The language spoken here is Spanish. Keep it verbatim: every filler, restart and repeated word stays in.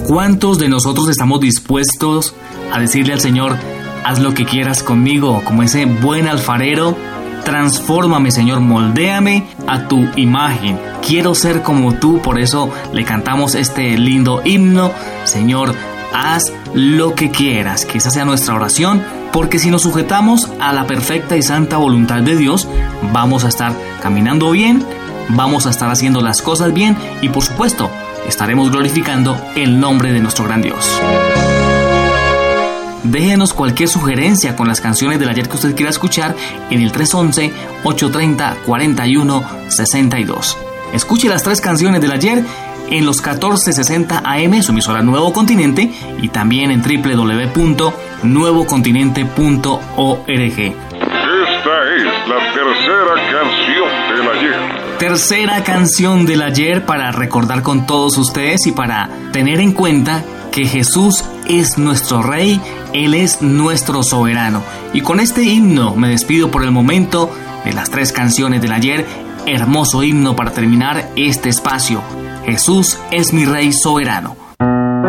¿Cuántos de nosotros estamos dispuestos a decirle al Señor, haz lo que quieras conmigo, como ese buen alfarero? Transfórmame, Señor, moldéame a tu imagen. Quiero ser como tú, por eso le cantamos este lindo himno. Señor, haz lo que quieras, que esa sea nuestra oración, porque si nos sujetamos a la perfecta y santa voluntad de Dios, vamos a estar caminando bien, vamos a estar haciendo las cosas bien y, por supuesto, estaremos glorificando el nombre de nuestro gran Dios. Déjenos cualquier sugerencia con las canciones del ayer que usted quiera escuchar en el tres once, ocho treinta, cuarenta y uno, sesenta y dos. Escuche las tres canciones del ayer en los catorce sesenta A M, su emisora Nuevo Continente, y también en doble u doble u doble u punto nuevo continente punto org. Esta es la tercera canción del ayer. Tercera canción del ayer para recordar con todos ustedes y para tener en cuenta que Jesús es nuestro Rey, Él es nuestro soberano. Y con este himno me despido por el momento de las tres canciones del ayer. Hermoso himno para terminar este espacio. Jesús es mi Rey soberano.